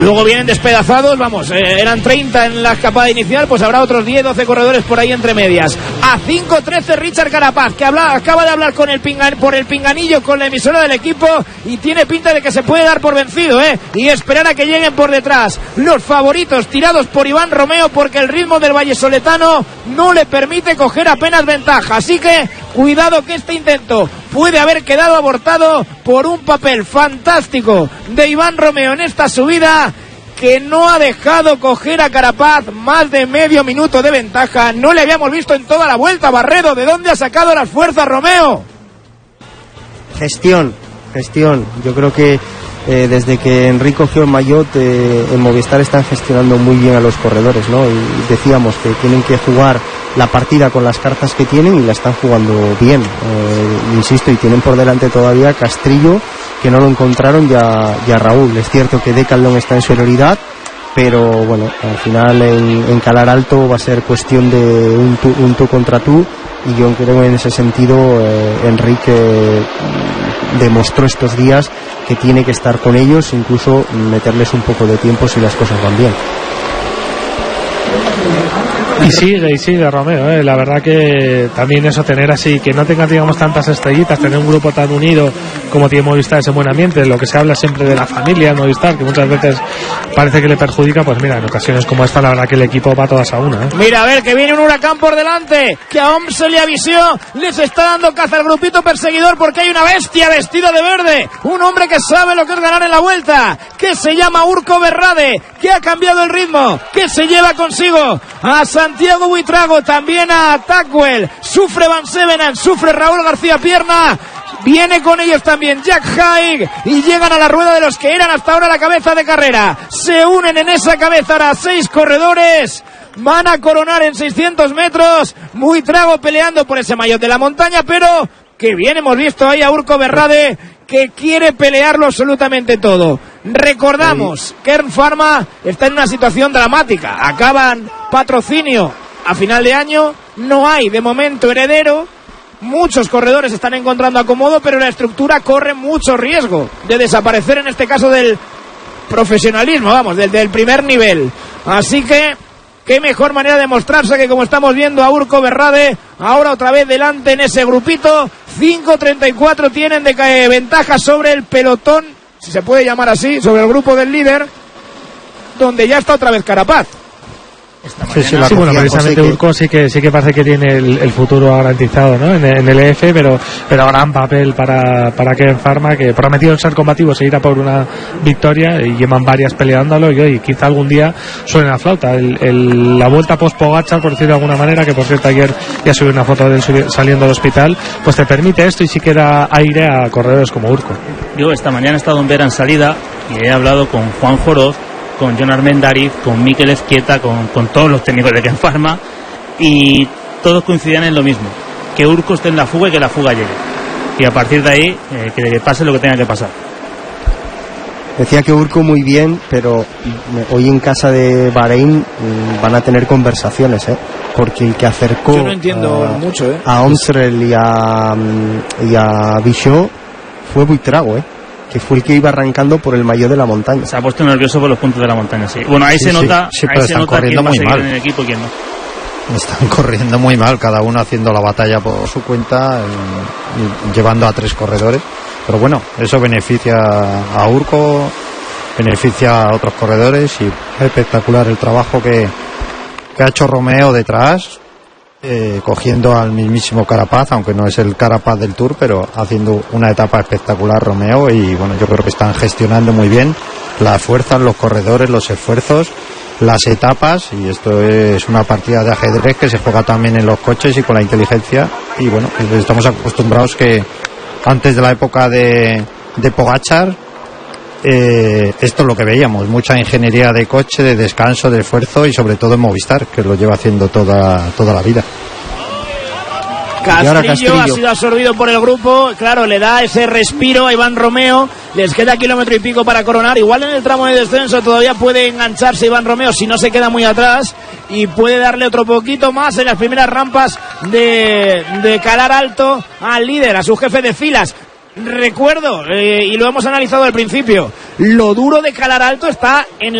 Luego vienen despedazados, vamos, eran 30 en la escapada inicial, pues habrá otros 10, 12 corredores por ahí entre medias. A 5:13 Richard Carapaz, que acaba de hablar con por el pinganillo con la emisora del equipo y tiene pinta de que se puede dar por vencido, y esperar a que lleguen por detrás los favoritos tirados por Iván Romeo, porque el ritmo del vallesoletano no le permite coger apenas ventaja. Así que cuidado, que este intento puede haber quedado abortado por un papel fantástico de Iván Romeo en esta subida, que no ha dejado coger a Carapaz más de medio minuto de ventaja. No le habíamos visto en toda la vuelta. Barredo, ¿de dónde ha sacado las fuerzas Romeo? Gestión. Yo creo que desde que Enrique cogió el maillot, en Movistar están gestionando muy bien a los corredores, ¿no? Y decíamos que tienen que jugar la partida con las cartas que tienen y la están jugando bien, insisto, y tienen por delante todavía Castrillo, que no lo encontraron, ya Raúl. Es cierto que Decathlon está en superioridad, pero bueno, al final en calar alto va a ser cuestión de un tú contra tú, y yo creo que en ese sentido Enrique demostró estos días que tiene que estar con ellos, incluso meterles un poco de tiempo si las cosas van bien. Y sigue Romeo, la verdad que también eso, tener así, que no tengas, digamos, tantas estrellitas, tener un grupo tan unido como tiene Movistar, ese buen ambiente, lo que se habla siempre de la familia Movistar, que muchas veces parece que le perjudica, pues mira, en ocasiones como esta la verdad que el equipo va todas a una. Mira, a ver, que viene un huracán por delante, que a OMS se le avisó, les está dando caza al grupito perseguidor, porque hay una bestia vestida de verde, un hombre que sabe lo que es ganar en la vuelta, que se llama Urko Berrade, que ha cambiado el ritmo, que se lleva consigo a Santiago Buitrago, también a Tackwell, sufre Van Sevenen, sufre Raúl García Pierna, viene con ellos también Jack Haig, y llegan a la rueda de los que eran hasta ahora la cabeza de carrera. Se unen en esa cabeza ahora 6 corredores, van a coronar en 600 metros, Buitrago peleando por ese maillot de la montaña, pero que bien hemos visto ahí a Urko Berrade, que quiere pelearlo absolutamente todo. Recordamos que Kern Pharma está en una situación dramática, acaban patrocinio a final de año, no hay de momento heredero, muchos corredores están encontrando acomodo, pero la estructura corre mucho riesgo de desaparecer, en este caso del profesionalismo, vamos, del primer nivel. Así que qué mejor manera de mostrarse que como estamos viendo a Urko Berrade ahora otra vez delante en ese grupito. 5:34 tienen de ventaja sobre el pelotón, si se puede llamar así, sobre el grupo del líder, donde ya está otra vez Carapaz. Sí, bueno, precisamente Urko sí que parece que tiene el futuro garantizado, ¿no? en el EF, pero gran papel para Kern Pharma, que prometió ser combativo, se irá por una victoria y llevan varias peleándolo, y quizá algún día suene la flauta. La vuelta post-Pogačar, por decirlo de alguna manera, que por cierto ayer ya subí una foto de él saliendo del hospital, pues te permite esto y sí que da aire a corredores como Urko. Yo esta mañana he estado en Vera en salida y he hablado con Juan Joroz, con Jon Armendariz, con Mikel Ezquieta, con todos los técnicos de Kern Pharma, y todos coincidían en lo mismo, que Urko esté en la fuga y que la fuga llegue, y a partir de ahí que pase lo que tenga que pasar. Decía que Urko muy bien, pero hoy en casa de Bahrein van a tener conversaciones, porque el que acercó yo no entiendo mucho, a Omsrel y a Bichot fue Buitrago, que fue el que iba arrancando por el maillot de la montaña. Se ha puesto nervioso por los puntos de la montaña, sí. Bueno, ahí se nota, ahí se nota quién va a seguir en el equipo y quién no. Están corriendo muy mal, cada uno haciendo la batalla por su cuenta, llevando a 3 corredores. Pero bueno, eso beneficia a Urko, beneficia a otros corredores, y es espectacular el trabajo que ha hecho Romeo detrás, cogiendo al mismísimo Carapaz, aunque no es el Carapaz del Tour, pero haciendo una etapa espectacular Romeo. Y bueno, yo creo que están gestionando muy bien las fuerzas, los corredores, los esfuerzos, las etapas, y esto es una partida de ajedrez que se juega también en los coches y con la inteligencia. Y bueno, estamos acostumbrados que antes de la época de Pogačar, esto es lo que veíamos, mucha ingeniería de coche, de descanso, de esfuerzo, y sobre todo en Movistar, que lo lleva haciendo toda la vida. Castrillo ha sido absorbido por el grupo, claro, le da ese respiro a Iván Romeo, les queda 1,5 kilómetros para coronar, igual en el tramo de descenso todavía puede engancharse Iván Romeo si no se queda muy atrás, y puede darle otro poquito más en las primeras rampas de calar alto al líder, a su jefe de filas. Recuerdo, y lo hemos analizado al principio, Lo duro de calar alto está en